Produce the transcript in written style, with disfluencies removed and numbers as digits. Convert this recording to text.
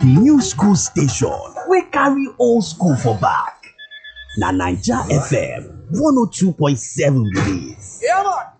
New school station wey carry old school for back. Na Naija FM 102.7 be dis.